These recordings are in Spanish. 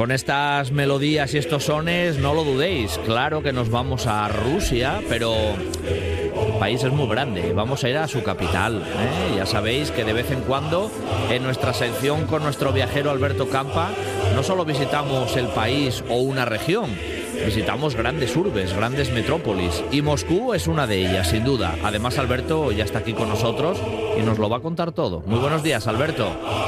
Con estas melodías y estos sones, no lo dudéis, claro que nos vamos a Rusia, pero el país es muy grande, vamos a ir a su capital, ¿eh? Ya sabéis que de vez en cuando en nuestra sección con nuestro viajero Alberto Campa no solo visitamos el país o una región, visitamos grandes urbes, grandes metrópolis, y Moscú es una de ellas, sin duda. Además, Alberto ya está aquí con nosotros y nos lo va a contar todo. Muy buenos días, Alberto.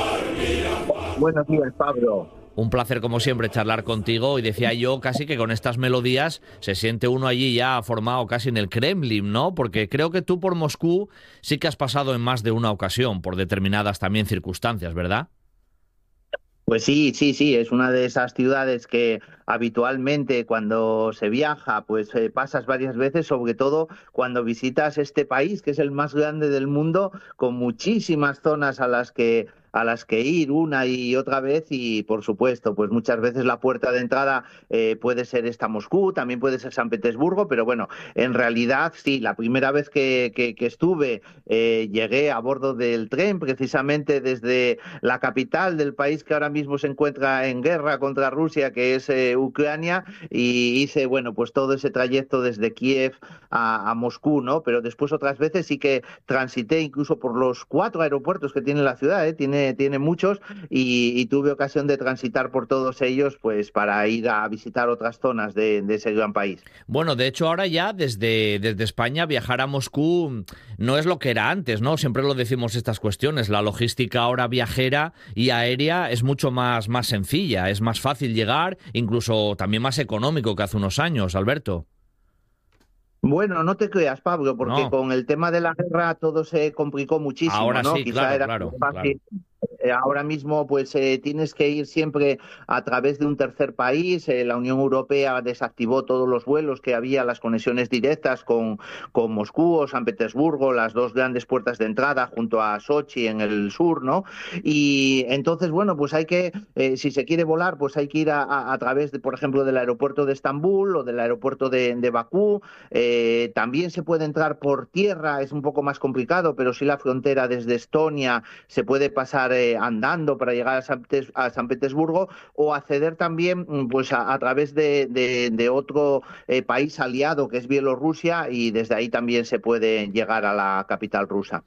Buenos días, Pablo. Un placer, como siempre, charlar contigo. Y decía yo casi que con estas melodías se siente uno allí ya formado casi en el Kremlin, ¿no? Porque creo que tú por Moscú sí que has pasado en más de una ocasión, por determinadas también circunstancias, ¿verdad? Pues sí, es una de esas ciudades que habitualmente cuando se viaja, pues pasas varias veces, sobre todo cuando visitas este país, que es el más grande del mundo, con muchísimas zonas a las que ir una y otra vez, y por supuesto, pues muchas veces la puerta de entrada puede ser esta Moscú, también puede ser San Petersburgo, pero bueno, en realidad sí, la primera vez que estuve llegué a bordo del tren, precisamente desde la capital del país que ahora mismo se encuentra en guerra contra Rusia, que es Ucrania, y hice, bueno, pues todo ese trayecto desde Kiev a Moscú, ¿no? Pero después otras veces sí que transité incluso por los 4 aeropuertos que tiene la ciudad, ¿eh? Tiene muchos, y tuve ocasión de transitar por todos ellos, pues para ir a visitar otras zonas de ese gran país. Bueno, de hecho ahora ya desde España viajar a Moscú no es lo que era antes, ¿no? Siempre lo decimos estas cuestiones. La logística ahora viajera y aérea es mucho más sencilla, es más fácil llegar, incluso también más económico que hace unos años, Alberto. Bueno, no te creas, Pablo, porque No, con el tema de la guerra todo se complicó muchísimo, ahora ¿no? sí, Quizá claro, era claro, más claro. fácil. Ahora mismo, pues tienes que ir siempre a través de un tercer país. La Unión Europea desactivó todos los vuelos que había, las conexiones directas con Moscú o San Petersburgo, las dos grandes puertas de entrada junto a Sochi en el sur, ¿no? Y entonces, bueno, pues si se quiere volar, pues hay que ir a través de, por ejemplo, del aeropuerto de Estambul o del aeropuerto de Bakú. También se puede entrar por tierra, es un poco más complicado, pero sí la frontera desde Estonia se puede pasar andando para llegar a San Petersburgo, o acceder también pues a través de otro país aliado que es Bielorrusia, y desde ahí también se puede llegar a la capital rusa.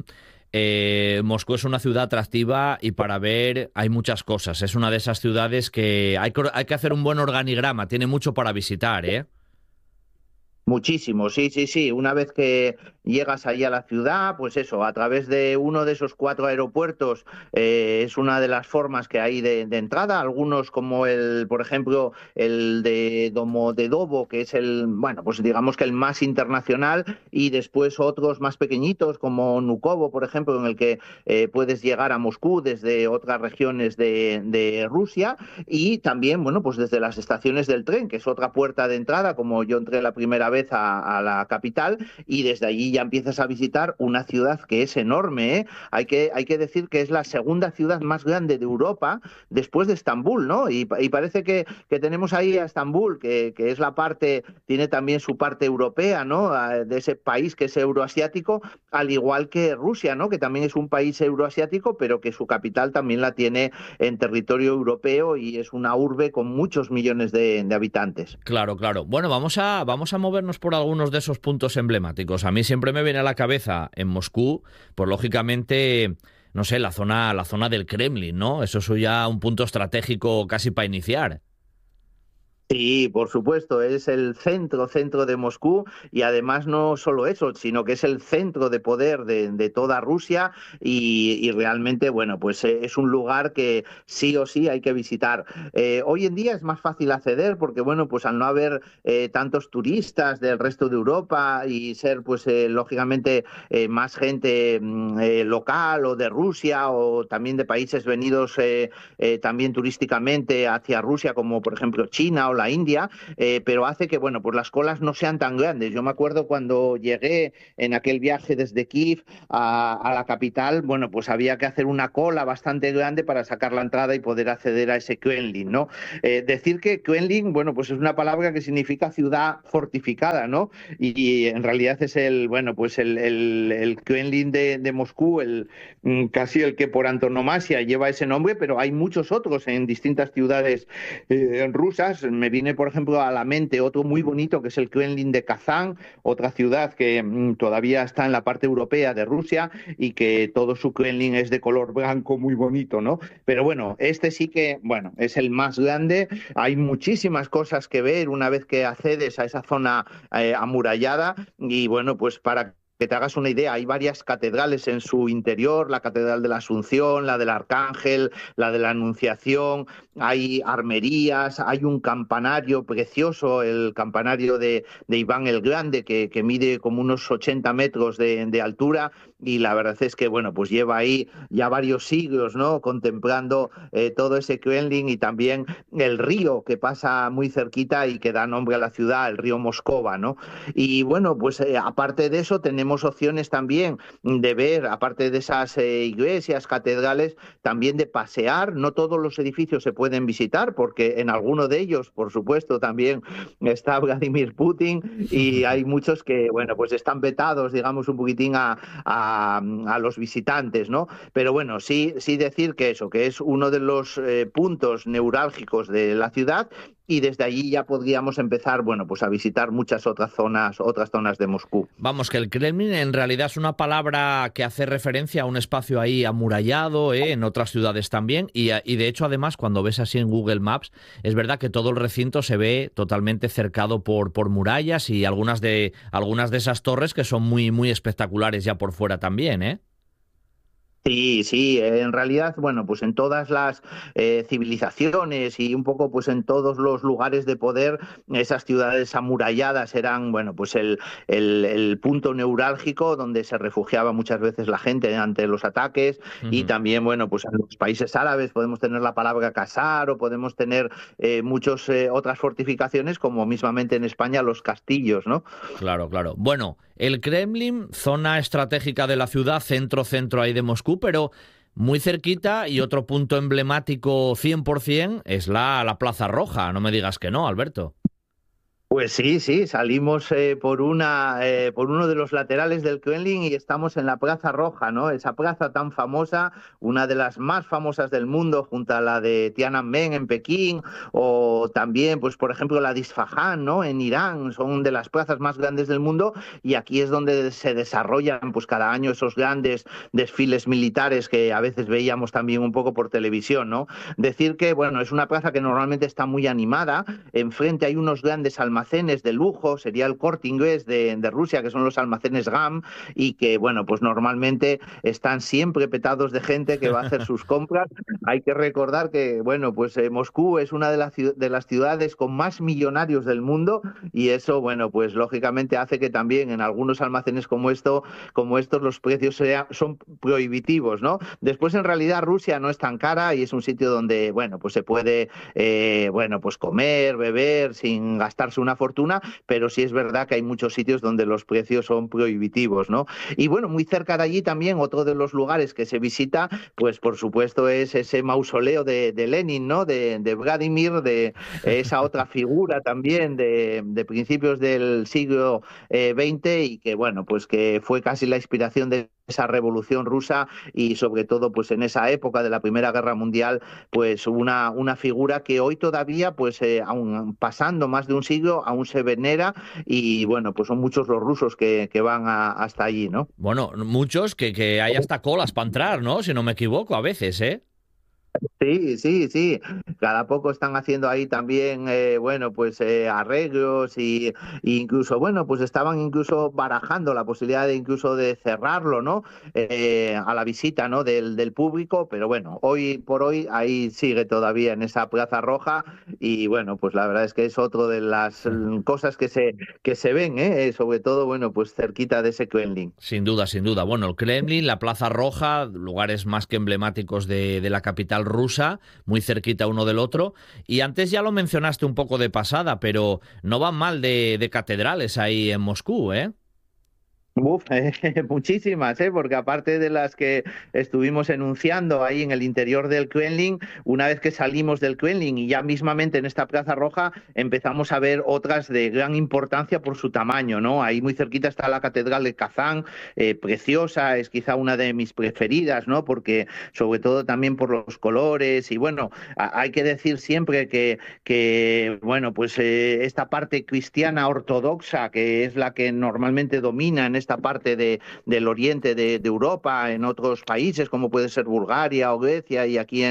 Moscú es una ciudad atractiva y para ver hay muchas cosas. Es una de esas ciudades que hay que hacer un buen organigrama, tiene mucho para visitar, ¿eh? Muchísimo, sí. Una vez que llegas allí a la ciudad, pues eso, a través de uno de esos 4 aeropuertos, es una de las formas que hay de entrada. Algunos, como por ejemplo, el de Domodedovo, que es bueno, pues digamos que el más internacional, y después otros más pequeñitos, como Nukovo, por ejemplo, en el que puedes llegar a Moscú desde otras regiones de Rusia, y también, bueno, pues desde las estaciones del tren, que es otra puerta de entrada, como yo entré la primera vez a la capital, y desde allí ya empiezas a visitar una ciudad que es enorme, ¿eh? Hay que decir que es la segunda ciudad más grande de Europa después de Estambul, ¿no? Y parece que tenemos ahí a Estambul, que es tiene también su parte europea, ¿no? De ese país que es euroasiático, al igual que Rusia, ¿no? Que también es un país euroasiático, pero que su capital también la tiene en territorio europeo, y es una urbe con muchos millones de habitantes. Claro, claro. Bueno, vamos a movernos por algunos de esos puntos emblemáticos. A mí siempre me viene a la cabeza en Moscú, pues lógicamente, no sé, la zona del Kremlin, ¿no? Eso es ya un punto estratégico casi para iniciar. Sí, por supuesto, es el centro de Moscú, y además no solo eso, sino que es el centro de poder de toda Rusia, y realmente, bueno, pues es un lugar que sí o sí hay que visitar. Hoy en día es más fácil acceder porque, bueno, pues al no haber tantos turistas del resto de Europa, y ser, pues lógicamente, más gente local o de Rusia, o también de países venidos también turísticamente hacia Rusia, como por ejemplo China o la India, pero hace que, bueno, pues las colas no sean tan grandes. Yo me acuerdo cuando llegué en aquel viaje desde Kiev a la capital, bueno, pues había que hacer una cola bastante grande para sacar la entrada y poder acceder a ese Kremlin, ¿no? Decir que Kremlin, bueno, pues es una palabra que significa ciudad fortificada, ¿no? Y en realidad es bueno, pues el Kremlin de Moscú, casi el que por antonomasia lleva ese nombre, pero hay muchos otros en distintas ciudades rusas. Me viene, por ejemplo, a la mente otro muy bonito, que es el Kremlin de Kazán, otra ciudad que todavía está en la parte europea de Rusia y que todo su Kremlin es de color blanco muy bonito, ¿no? Pero bueno, este sí que, bueno, es el más grande. Hay muchísimas cosas que ver una vez que accedes a esa zona amurallada y, bueno, pues para que te hagas una idea, hay varias catedrales en su interior, la Catedral de la Asunción, la del Arcángel, la de la Anunciación, hay armerías, hay un campanario precioso, el campanario de Iván el Grande, que mide como unos 80 metros de altura, y la verdad es que, bueno, pues lleva ahí ya varios siglos, ¿no?, contemplando todo ese Kremlin, y también el río que pasa muy cerquita y que da nombre a la ciudad, el río Moscova, ¿no? Y bueno, pues aparte de eso tenemos opciones también de ver, aparte de esas iglesias, catedrales, también de pasear. No todos los edificios se pueden visitar porque en alguno de ellos, por supuesto, también está Vladimir Putin, y hay muchos que, bueno, pues están vetados, digamos, un poquitín a los visitantes, ¿no? Pero bueno, sí decir que eso, que es uno de los puntos neurálgicos de la ciudad, y desde allí ya podríamos empezar, bueno, pues a visitar muchas otras zonas de Moscú. Vamos, que el Kremlin en realidad es una palabra que hace referencia a un espacio ahí amurallado, en otras ciudades también, y de hecho, además, cuando ves así en Google Maps, es verdad que todo el recinto se ve totalmente cercado por murallas, y algunas de esas torres que son muy, muy espectaculares ya por fuera también, ¿eh? Sí, en realidad, bueno, pues en todas las civilizaciones y un poco pues en todos los lugares de poder, esas ciudades amuralladas eran, bueno, pues el punto neurálgico donde se refugiaba muchas veces la gente ante los ataques. Y también, bueno, pues en los países árabes podemos tener la palabra casar, o podemos tener muchas otras fortificaciones, como mismamente en España los castillos, ¿no? Claro, claro. Bueno, el Kremlin, zona estratégica de la ciudad, centro ahí de Moscú, pero muy cerquita, y otro punto emblemático 100% es la Plaza Roja. No me digas que no, Alberto. Pues sí, salimos por uno de los laterales del Kremlin y estamos en la Plaza Roja, ¿no? Esa plaza tan famosa, una de las más famosas del mundo, junto a la de Tiananmen en Pekín, o también, pues por ejemplo, la de Isfahán, ¿no?, en Irán. Son de las plazas más grandes del mundo, y aquí es donde se desarrollan, pues cada año, esos grandes desfiles militares que a veces veíamos también un poco por televisión, ¿no? Decir que, bueno, es una plaza que normalmente está muy animada. Enfrente hay unos grandes almacenes de lujo, sería el Corte Inglés de Rusia, que son los almacenes GAM, y que, bueno, pues normalmente están siempre petados de gente que va a hacer sus compras. Hay que recordar que, bueno, pues Moscú es una de las ciudades con más millonarios del mundo, y eso, bueno, pues lógicamente hace que también en algunos almacenes como estos los precios son prohibitivos, ¿no? Después, en realidad, Rusia no es tan cara y es un sitio donde, bueno, pues se puede, bueno, pues comer, beber sin gastarse una fortuna, pero sí es verdad que hay muchos sitios donde los precios son prohibitivos, ¿no? Y bueno, muy cerca de allí también, otro de los lugares que se visita, pues por supuesto es ese mausoleo de Lenin, ¿no?, de Vladimir, de esa otra figura también de principios del siglo XX, y que, bueno, pues que fue casi la inspiración de esa revolución rusa, y sobre todo pues en esa época de la Primera Guerra Mundial, pues una figura que hoy todavía, pues aún pasando más de un siglo, aún se venera, y bueno, pues son muchos los rusos que van hasta allí, ¿no? Bueno, muchos que hay hasta colas para entrar, ¿no? Si no me equivoco, a veces, ¿eh? Sí. Cada poco están haciendo ahí también, bueno, pues arreglos, y incluso, bueno, pues estaban incluso barajando la posibilidad de incluso de cerrarlo, ¿no? A la visita, ¿no?, del público, pero bueno, hoy por hoy ahí sigue todavía en esa Plaza Roja, y bueno, pues la verdad es que es otro de las cosas que se ven, sobre todo, bueno, pues cerquita de ese Kremlin. Sin duda, sin duda. Bueno, el Kremlin, la Plaza Roja, lugares más que emblemáticos de la capital capital rusa, muy cerquita uno del otro. Y antes ya lo mencionaste un poco de pasada, pero no van mal de catedrales ahí en Moscú, ¿eh? Uf, muchísimas, porque aparte de las que estuvimos enunciando ahí en el interior del Kremlin, una vez que salimos del Kremlin y ya mismamente en esta Plaza Roja empezamos a ver otras de gran importancia por su tamaño, ¿no? Ahí muy cerquita está la Catedral de Kazán, preciosa, es quizá una de mis preferidas, ¿no? Porque sobre todo también por los colores y bueno, hay que decir siempre que bueno, pues esta parte cristiana ortodoxa, que es la que normalmente domina en esta parte del oriente de Europa, en otros países como puede ser Bulgaria o Grecia y aquí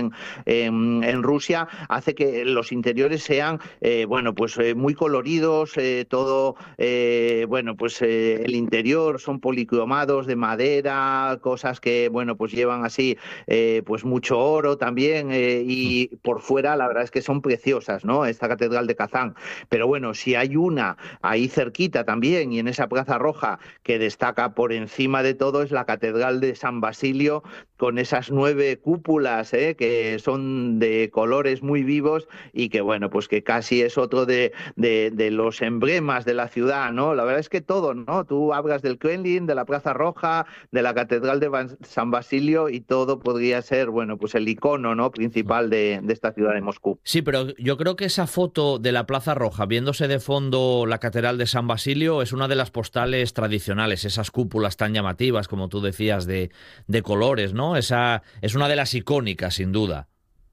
en Rusia, hace que los interiores sean bueno, pues muy coloridos, todo bueno, pues el interior son policromados de madera, cosas que bueno, pues llevan así pues mucho oro también y por fuera la verdad es que son preciosas, ¿no? Esta catedral de Kazán. Pero bueno, si hay una ahí cerquita también y en esa Plaza Roja que destaca por encima de todo es la Catedral de San Basilio, con esas 9 cúpulas que son de colores muy vivos y que bueno, pues que casi es otro de los emblemas de la ciudad, ¿no? La verdad es que todo, ¿no? Tú hablas del Kremlin, de la Plaza Roja, de la Catedral de San Basilio y todo podría ser, bueno, pues el icono, ¿no? principal de esta ciudad de Moscú. Sí, pero yo creo que esa foto de la Plaza Roja, viéndose de fondo la Catedral de San Basilio, es una de las postales tradicionales, esas cúpulas tan llamativas, como tú decías, de colores, ¿no? Esa es una de las icónicas, sin duda.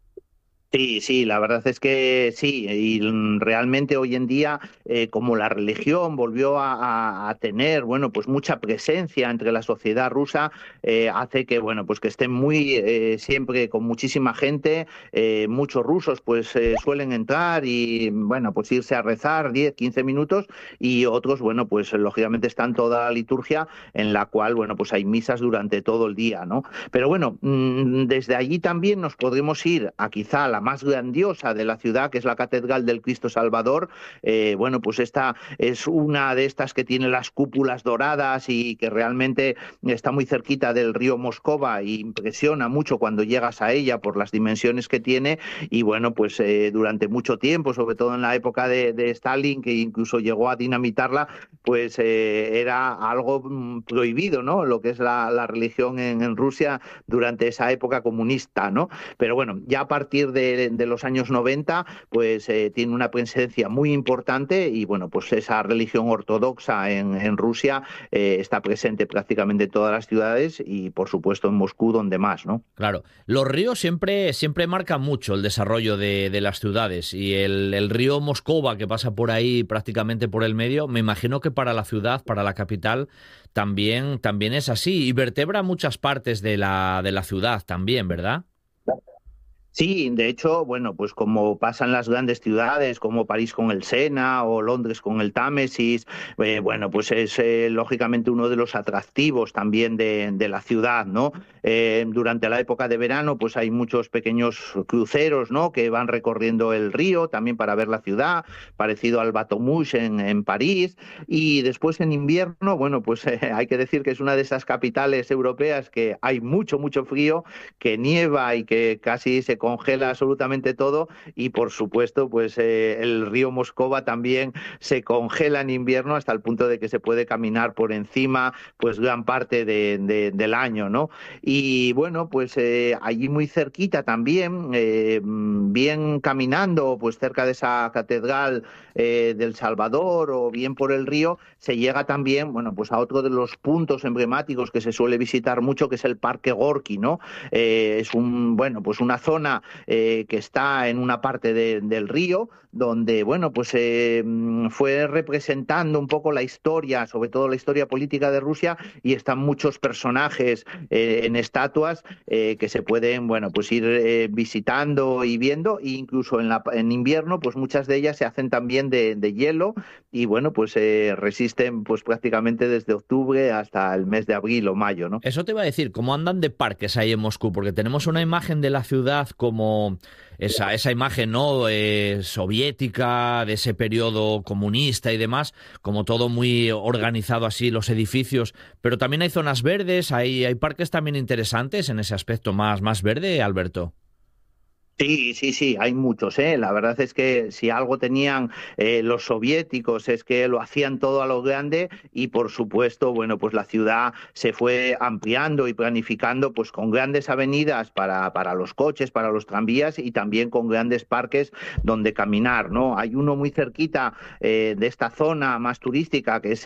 Sí, sí, la verdad es que sí, y realmente hoy en día, como la religión volvió a tener, bueno, pues mucha presencia entre la sociedad rusa, hace que, bueno, pues que estén muy siempre con muchísima gente, muchos rusos pues suelen entrar y, bueno, pues irse a rezar 10, 15 minutos y otros, bueno, pues lógicamente están toda la liturgia en la cual, bueno, pues hay misas durante todo el día, ¿no? Pero bueno, desde allí también nos podremos ir a quizá la más grandiosa de la ciudad, que es la Catedral del Cristo Salvador. Bueno, pues esta es una de estas que tiene las cúpulas doradas y que realmente está muy cerquita del río Moscova e impresiona mucho cuando llegas a ella por las dimensiones que tiene y bueno, pues durante mucho tiempo, sobre todo en la época de Stalin, que incluso llegó a dinamitarla, pues era algo prohibido, ¿no? Lo que es la religión en Rusia durante esa época comunista, ¿no? Pero bueno, ya a partir de los años 90, pues tiene una presencia muy importante y bueno, pues esa religión ortodoxa en Rusia está presente prácticamente en todas las ciudades y por supuesto en Moscú donde más, ¿no? Claro, los ríos siempre marcan mucho el desarrollo de las ciudades y el río Moscova que pasa por ahí prácticamente por el medio, me imagino que para la ciudad, para la capital, también es así y vertebra muchas partes de la ciudad también, ¿verdad? Sí, de hecho, bueno, pues como pasa en las grandes ciudades, como París con el Sena o Londres con el Támesis, bueno, pues es lógicamente uno de los atractivos también de la ciudad, ¿no? Durante la época de verano, pues hay muchos pequeños cruceros, ¿no? Que van recorriendo el río también para ver la ciudad, parecido al Bateau Mouche en París, y después en invierno, bueno, pues hay que decir que es una de esas capitales europeas que hay mucho, mucho frío, que nieva y que casi se congela absolutamente todo y por supuesto pues el río Moscova también se congela en invierno hasta el punto de que se puede caminar por encima pues gran parte del año, ¿no? Y bueno, pues allí muy cerquita también, bien caminando pues cerca de esa catedral del Salvador o bien por el río, se llega también, bueno, pues a otro de los puntos emblemáticos que se suele visitar mucho, que es el Parque Gorki, ¿no? Es bueno, pues una zona que está en una parte del río donde, bueno, pues fue representando un poco la historia, sobre todo la historia política de Rusia, y están muchos personajes en estatuas que se pueden, bueno, pues ir visitando y viendo, e incluso en invierno, pues muchas de ellas se hacen también de hielo y, bueno, pues resisten pues prácticamente desde octubre hasta el mes de abril o mayo, ¿no? Eso te iba a decir, ¿cómo andan de parques ahí en Moscú? Porque tenemos una imagen de la ciudad como esa imagen, ¿no? Soviética, de ese periodo comunista y demás, como todo muy organizado así, los edificios, pero también hay zonas verdes, hay parques también interesantes en ese aspecto más verde, Alberto. Sí, sí, sí, hay muchos, ¿eh? La verdad es que si algo tenían los soviéticos es que lo hacían todo a lo grande y por supuesto, bueno, pues la ciudad se fue ampliando y planificando pues con grandes avenidas para los coches, para los tranvías y también con grandes parques donde caminar, ¿no? Hay uno muy cerquita de esta zona más turística que es